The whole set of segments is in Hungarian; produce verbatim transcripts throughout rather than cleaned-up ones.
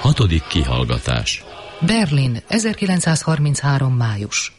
Hatodik kihallgatás. Berlin, ezerkilencszázharminchárom. május.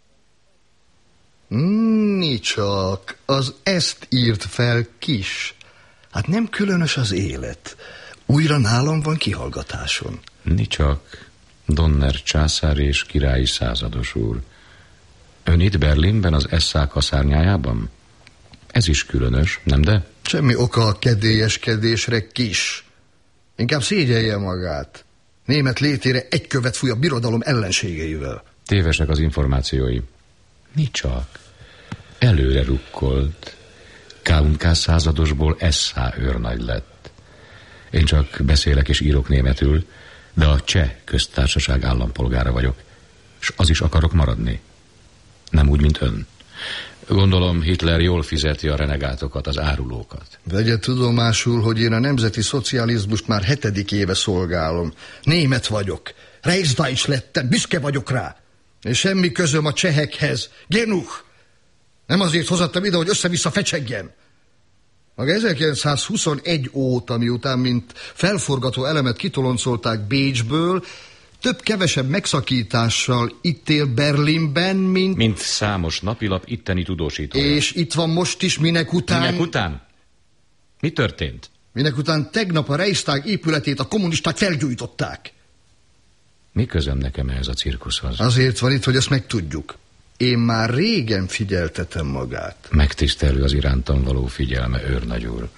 Nicsak, az ezt írt fel Kis. Hát nem különös az élet. Újra nálam van kihallgatáson. Nicsak, Donner császár és királyi százados úr. Ön itt Berlinben az es á kaszárnyájában? Ez is különös, nem de? Semmi oka a kedélyeskedésre, Kis. Inkább szégyelje magát. Német létére egy követ fúj a birodalom ellenségeivel. Tévesek az információi. Nicsak. Előre rukkolt. ká és ká századosból es á őrnagy lett. Én csak beszélek és írok németül, de a Cseh köztársaság állampolgára vagyok, és az is akarok maradni. Nem úgy, mint ön. Gondolom Hitler jól fizeti a renegátokat, az árulókat. Vegye tudomásul, hogy én a nemzeti szocializmust már hetedik éve szolgálom. Német vagyok. Reichsdeutsch lettem, büszke vagyok rá. És semmi közöm a csehekhez. Genug! Nem azért hozattam ide, hogy össze-vissza fecsegjem. Maga ezerkilencszázhuszonegy óta, miután mint felforgató elemet kitoloncolták Bécsből, több-kevesebb megszakítással itt él Berlinben, mint... Mint számos napilap itteni tudósítója. És itt van most is, minek után... Minek után? Mi történt? Minek után tegnap a Reichstag épületét a kommunisták felgyújtották. Mi közöm nekem ehhez a cirkuszhoz? Azért van itt, hogy ezt megtudjuk. Én már régen figyeltetem magát. Megtisztelő az irántam való figyelme, őrnagy úr.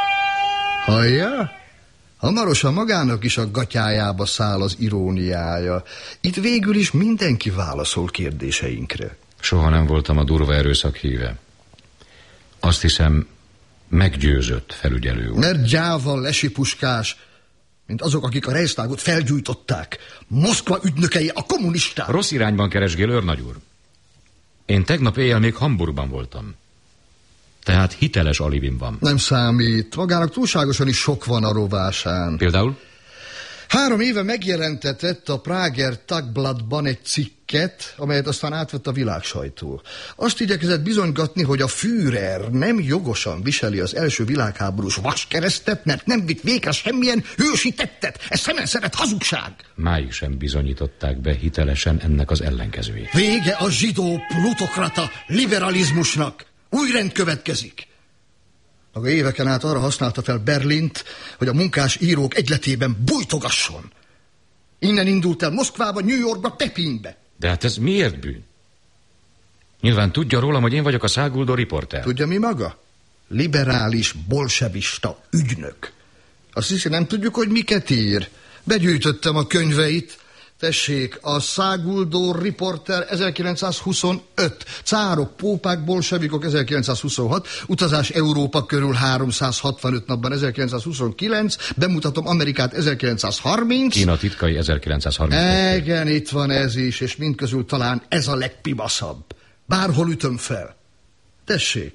Hallja? Hamarosan magának is a gatyájába száll az iróniája. Itt végül is mindenki válaszol kérdéseinkre. Soha nem voltam a durva erőszak híve. Azt hiszem, meggyőzött felügyelő úr. Mert gyáva lesipuskás, mint azok, akik a Reichstagot felgyújtották. Moszkva ügynökei, a kommunisták. Rossz irányban keresgél, őrnagy úr. Én tegnap éjjel még Hamburgban voltam. Tehát hiteles alivim van. Nem számít. Magának túlságosan is sok van a rovásán. Például? Három éve megjelentetett a Prager Tagblattban egy cikket, amelyet aztán átvett a világsajtó. Azt igyekezett bizonygatni, hogy a Führer nem jogosan viseli az első világháborús vaskeresztet, mert nem vitt végre semmilyen hősi tettet. Ez szemenszeret hazugság. Máig sem bizonyították be hitelesen ennek az ellenkezőjét. Vége a zsidó plutokrata liberalizmusnak. Új rend következik. Maga éveken át arra használta fel Berlint, hogy a munkás írók egyletében bújtogasson. Innen indult el Moszkvába, New Yorkba, Pepinbe. De hát ez miért bűn? Nyilván tudja rólam, hogy én vagyok a száguldó riporter. Tudja mi maga? Liberális, bolsevista ügynök. Azt hiszi, nem tudjuk, hogy miket ír. Begyűjtöttem a könyveit. Tessék, a száguldó riporter ezerkilencszázhuszonöt, cárok, pópák, bolsevikok ezerkilencszázhuszonhat, utazás Európa körül háromszázhatvanöt napban ezerkilencszázhuszonkilenc, bemutatom Amerikát ezerkilencszázharminc. Kína titkai ezerkilencszázharminc. Igen, itt van ez is, és mindközül talán ez a legpibaszabb. Bárhol ütöm fel. Tessék,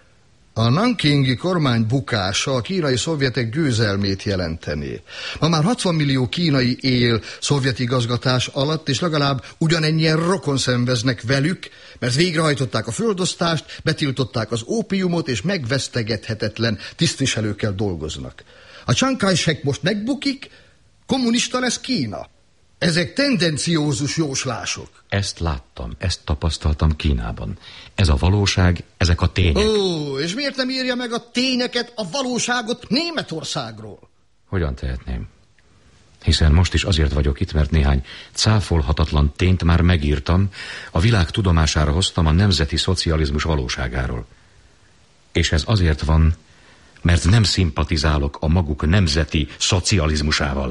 a nankingi kormány bukása a kínai szovjetek győzelmét jelentené. Ma már hatvan millió kínai él szovjet igazgatás alatt, és legalább ugyanennyien rokon szenveznek velük, mert végrehajtották a földosztást, betiltották az ópiumot, és megvesztegethetetlen tisztviselőkkel dolgoznak. A Chiang Kai-shek most megbukik, kommunista lesz Kína. Ezek tendenciózus jóslások. Ezt láttam, ezt tapasztaltam Kínában. Ez a valóság, ezek a tények. Ó, és miért nem írja meg a tényeket, a valóságot Németországról? Hogyan tehetném? Hiszen most is azért vagyok itt, mert néhány cáfolhatatlan tényt már megírtam, a világ tudomására hoztam a nemzeti szocializmus valóságáról. És ez azért van, mert nem szimpatizálok a maguk nemzeti szocializmusával.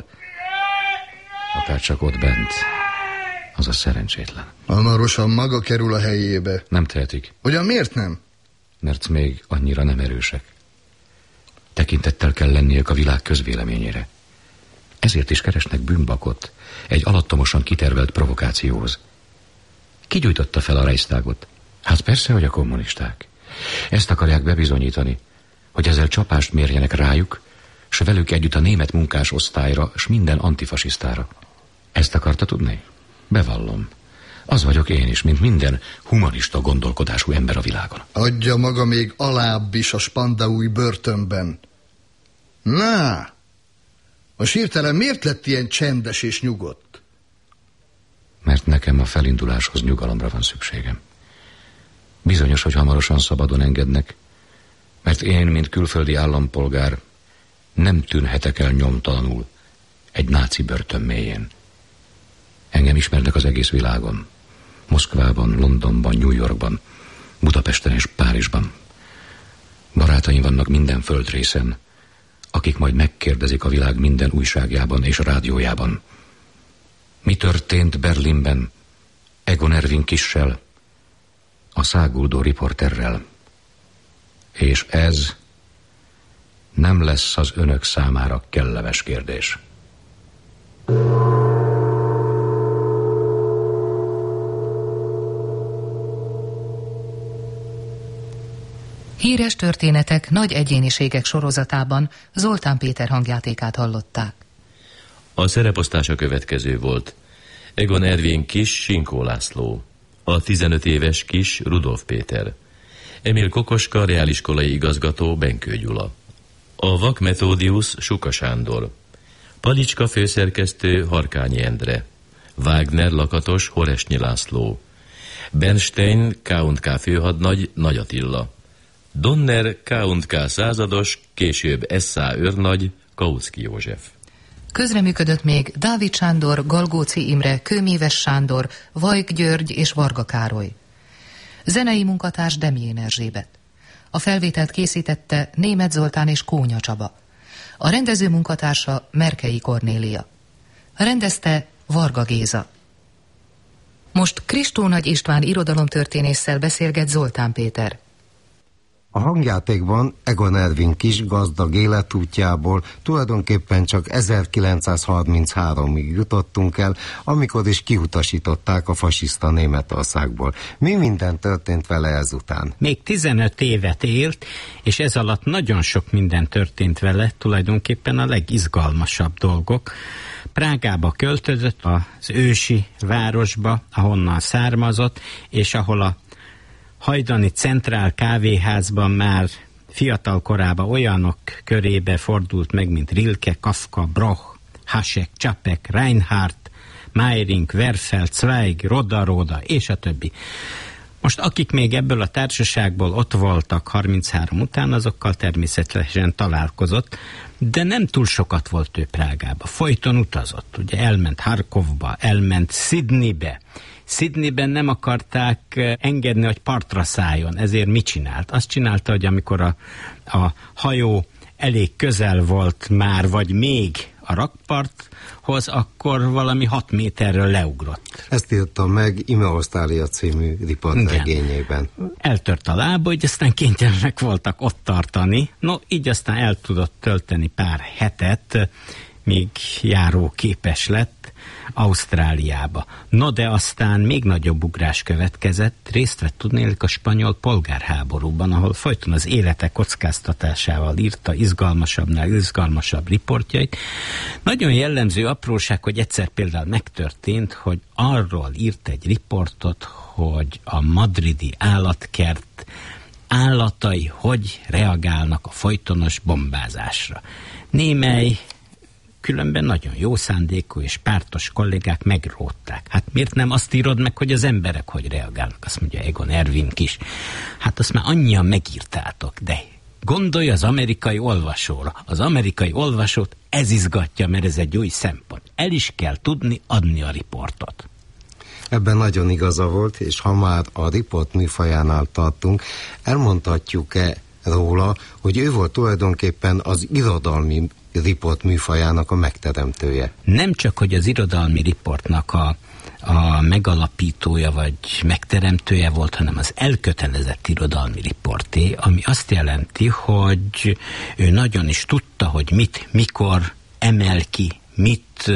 Akár csak ott bent, az a szerencsétlen. Hamarosan maga kerül a helyébe. Nem tehetik. Ugyan miért nem? Mert még annyira nem erősek. Tekintettel kell lenniük a világ közvéleményére. Ezért is keresnek bűnbakot egy alattomosan kitervelt provokációhoz. Ki gyújtotta fel a Reichstagot? Hát persze, hogy a kommunisták. Ezt akarják bebizonyítani, hogy ezzel csapást mérjenek rájuk, s velük együtt a német munkás osztályra, s minden antifasisztára. Ezt akarta tudni? Bevallom. Az vagyok én is, mint minden humanista gondolkodású ember a világon. Adja maga még alább is a spandaui börtönben. Na, Most hirtelen miért lett ilyen csendes és nyugodt? Mert nekem a felinduláshoz nyugalomra van szükségem. Bizonyos, hogy hamarosan szabadon engednek, mert én, mint külföldi állampolgár, nem tűnhetek el nyomtalanul egy náci börtön mélyén. Engem ismernek az egész világon. Moszkvában, Londonban, New Yorkban, Budapesten és Párizsban. Barátaim vannak minden földrészen, akik majd megkérdezik a világ minden újságjában és rádiójában. Mi történt Berlinben Egon Ervin Kissel, a száguldó riporterrel? És ez nem lesz az önök számára kellemes kérdés. Híres történetek nagy egyéniségek sorozatában Zoltán Péter hangjátékát hallották. A szereposztás a következő volt. Egon Ervin Kiss Sinkó László, a tizenöt éves Kiss Rudolf Péter, Emil Kokoska reáliskolai igazgató Benkő Gyula, a Vak Metódius Suka Sándor, Palicska főszerkesztő Harkányi Endre, Wagner lakatos Horesnyi László, Bernstein K és K főhadnagy Nagy Attila, Donner K és K százados, később S A őrnagy Kautsky József. Közreműködött még Dávid Sándor, Galgóci Imre, Kőméves Sándor, Vajk György és Varga Károly. Zenei munkatárs Demjén Erzsébet. A felvételt készítette Németh Zoltán és Kónya Csaba. A rendező munkatársa Merkei Kornélia. Rendezte Varga Géza. Most Kristó Nagy István irodalomtörténésszel beszélget Zoltán Péter. A hangjátékban Egon Ervin Kiss gazdag életútjából tulajdonképpen csak ezerkilencszázharminchárom-ig jutottunk el, amikor is kiutasították a fasiszta Németországból. Mi minden történt vele ezután? Még tizenöt évet élt, és ez alatt nagyon sok minden történt vele, tulajdonképpen a legizgalmasabb dolgok. Prágába költözött, az ősi városba, ahonnan származott, és ahol a hajdani Centrál kávéházban már fiatal korában olyanok körébe fordult meg, mint Rilke, Kafka, Broch, Hasek, Csapek, Reinhardt, Meiring, Werfel, Zweig, Roda, Roda, és a többi. Most akik még ebből a társaságból ott voltak harminchárom után, azokkal természetesen találkozott, de nem túl sokat volt ő Prágába. Folyton utazott, ugye elment Harkovba, elment Sydneybe. Sydneyben nem akarták engedni, hogy partra szálljon, ezért mit csinált? Azt csinálta, hogy amikor a, a hajó elég közel volt már, vagy még a rakparthoz, akkor valami hat méterről leugrott. Ezt írta meg Ime Ausztrália című riportregényében. Eltört a lába, hogy aztán kénytelenek voltak ott tartani. No, így aztán el tudott tölteni pár hetet, míg járó képes lett Ausztráliába. No, de aztán még nagyobb ugrás következett, részt vett tudnélik a spanyol polgárháborúban, ahol folyton az élete kockáztatásával írta izgalmasabbnál izgalmasabb riportjait. Nagyon jellemző apróság, hogy egyszer például megtörtént, hogy arról írt egy riportot, hogy a madridi állatkert állatai hogy reagálnak a folytonos bombázásra. Némely különben nagyon jó szándékú és pártos kollégák megrótták. Hát miért nem azt írod meg, hogy az emberek hogy reagálnak? Azt mondja Egon Ervin Kiss. Hát azt már annyian megírtátok, de gondolj az amerikai olvasóra. Az amerikai olvasót ez izgatja, mert ez egy új szempont. El is kell tudni adni a riportot. Ebben nagyon igaza volt, és ha már a riport műfajánál tartunk, elmondhatjuk-e róla, hogy ő volt tulajdonképpen az irodalmi riport műfajának a megteremtője? Nem csak, hogy az irodalmi riportnak a, a megalapítója vagy megteremtője volt, hanem az elkötelezett irodalmi riporté, ami azt jelenti, hogy ő nagyon is tudta, hogy mit, mikor emel ki, mit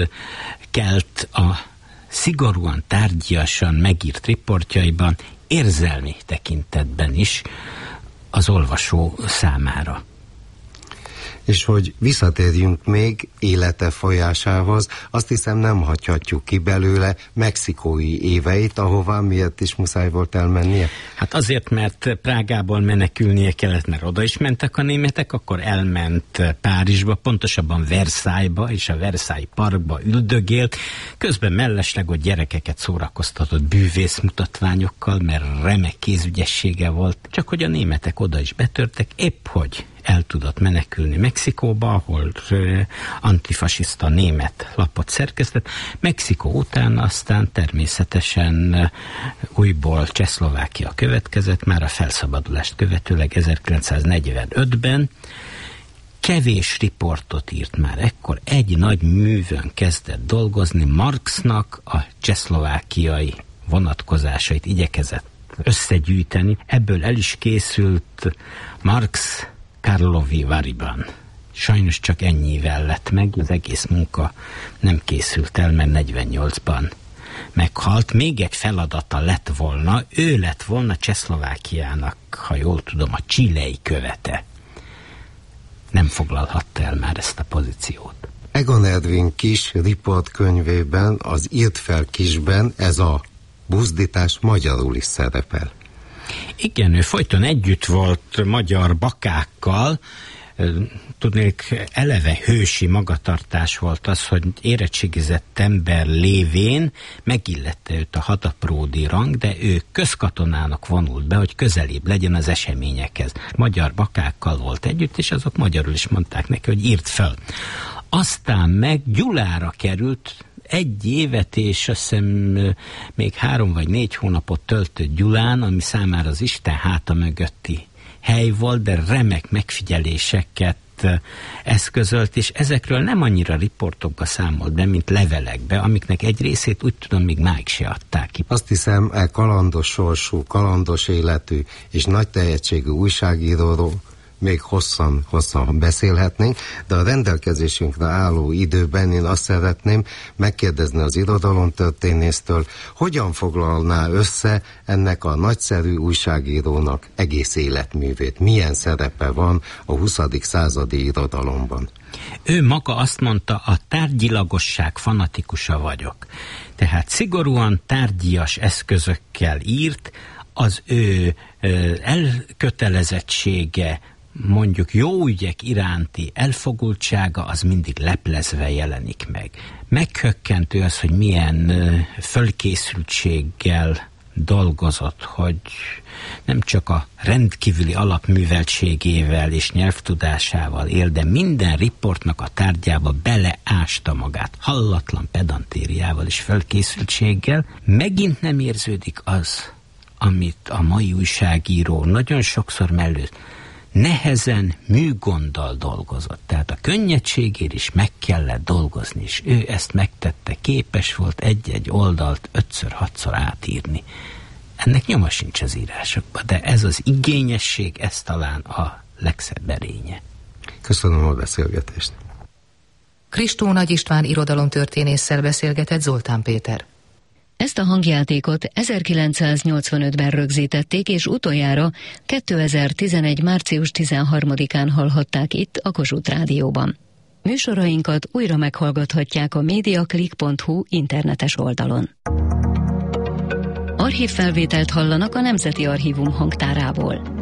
kelt a szigorúan tárgyiasan megírt riportjaiban, érzelmi tekintetben is az olvasó számára. És hogy visszatérjünk még élete folyásához, azt hiszem nem hagyhatjuk ki belőle mexikói éveit, ahová miért is muszáj volt elmennie? Hát azért, mert Prágából menekülnie kellett, mert oda is mentek a németek, akkor elment Párizsba, pontosabban Versaillesba, és a Versailles parkba üldögélt, közben mellesleg ott gyerekeket szórakoztatott bűvészmutatványokkal, mert remek kézügyessége volt, csak hogy a németek oda is betörtek, épp hogy el tudott menekülni Mexikóba, ahol antifasiszta német lapot szerkesztett. Mexikó után aztán természetesen újból Csehszlovákia következett, már a felszabadulást követőleg ezerkilencszáznegyvenötben. Kevés riportot írt már ekkor, egy nagy művön kezdett dolgozni, Marxnak a csehszlovákiai vonatkozásait igyekezett összegyűjteni. Ebből el is készült Marx Karlovy Varyban. Sajnos csak ennyivel lett meg, az egész munka nem készült el, mert negyvennyolcban meghalt. Még egy feladata lett volna, ő lett volna Csehszlovákiának, ha jól tudom, a chilei követe. Nem foglalhatta el már ezt a pozíciót. Egon Ervin Kiss riportkönyvében, az Írt fel Kissben ez a buzdítás magyarul is szerepel. Igen, ő folyton együtt volt magyar bakákkal, tudnék, eleve hősi magatartás volt az, hogy érettségizett ember lévén megillette őt a hadapródi rang, de ő közkatonának vonult be, hogy közelébb legyen az eseményekhez. Magyar bakákkal volt együtt, és azok magyarul is mondták neki, hogy írt fel. Aztán meg Gyulára került, egy évet és azt hiszem még három vagy négy hónapot töltött Gyulán, ami számára az Isten háta mögötti hely volt, de remek megfigyeléseket eszközölt, és ezekről nem annyira riportokba számolt be, mint levelekbe, amiknek egy részét úgy tudom, még máig se adták ki. Azt hiszem, e kalandos sorsú, kalandos életű és nagy tehetségű újságíróról még hosszan, hosszan beszélhetnénk, de a rendelkezésünkre álló időben én azt szeretném megkérdezni az irodalomtörténésztől, hogyan foglalná össze ennek a nagyszerű újságírónak egész életművét, milyen szerepe van a huszadik századi irodalomban. Ő maga azt mondta, a tárgyilagosság fanatikusa vagyok. Tehát szigorúan tárgyias eszközökkel írt, az ő ö, elkötelezettsége, mondjuk jó ügyek iránti elfogultsága az mindig leplezve jelenik meg. Meghökkentő az, hogy milyen ö, fölkészültséggel dolgozott, hogy nem csak a rendkívüli alapműveltségével és nyelvtudásával él, de minden riportnak a tárgyába beleásta magát, hallatlan pedantériával és fölkészültséggel. Megint nem érződik az, amit a mai újságíró nagyon sokszor mellőtt nehezen, műgonddal dolgozott. Tehát a könnyedségért is meg kellett dolgozni, és ő ezt megtette, képes volt egy-egy oldalt ötször-hatszor átírni. Ennek nyoma sincs az írásokban, de ez az igényesség, ez talán a legszebb erénye. Köszönöm a beszélgetést. Kristó Nagy István irodalomtörténésszel beszélgetett Zoltán Péter. Ezt a hangjátékot ezerkilencszáznyolcvanötben rögzítették, és utoljára kétezer-tizenegy. március tizenharmadikán hallhatták itt a Kossuth Rádióban. Műsorainkat újra meghallgathatják a mediaclick pont hu internetes oldalon. Archívfelvételt hallanak a Nemzeti Archívum hangtárából.